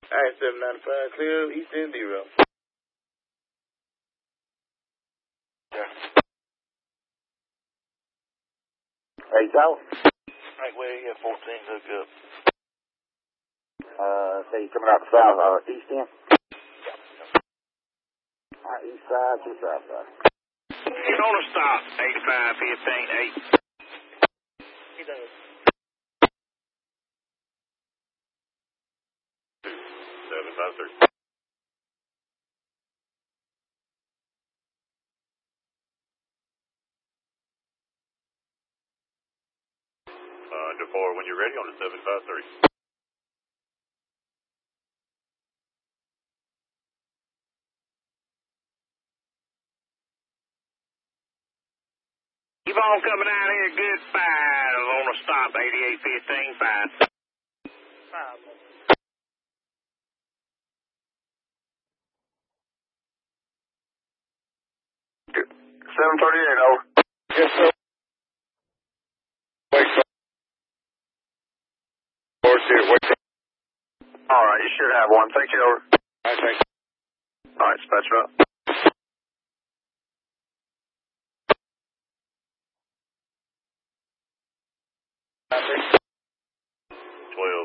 Alright, 795, clear east end 0. Yeah. Hey, South? Right way, yeah, 14, hook up. Say you coming out the south, east end? East side to south side. He's on a stop, 85, 15, 8. He does. 753. Deploy when you're ready on the 753. Keep on coming out here, good 5 on a stop, 88, 15, 5. 738, over. Yes, sir. Wake up. Wake up. All right, you should have one. Thank you, over. All right, thanks. All right, dispatch up. 12.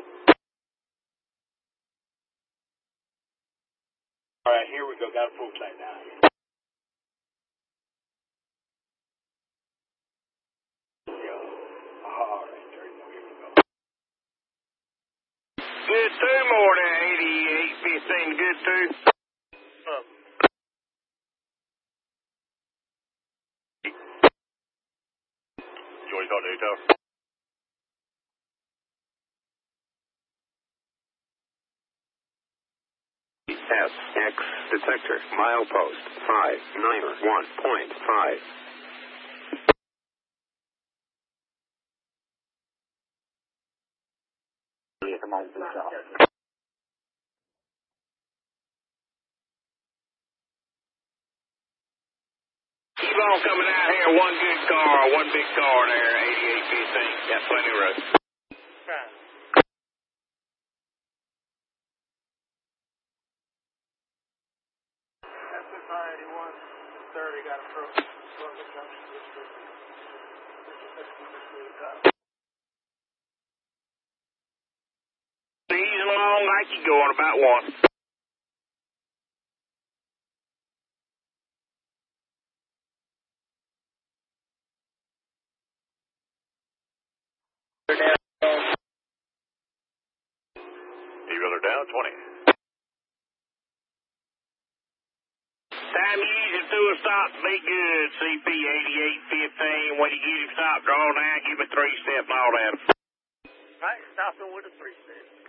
All right, here we go. Got a full flight now. All right, here we go. Good 2 more there, 88, 15, good 2. You want to talk to the tower? SX detector, milepost 591.5. Yeah, come on, please, y'all. Keep on coming out here, one good car, one big car there, 88, 15. Got plenty of room. Got approached. Easy along like you going, about 1. E-roller down, 20. Time you use it to a stop, be good. CP 88, 15. When you get him stopped, draw down, give him a 3-step and all that. Right, stopping with a 3-step.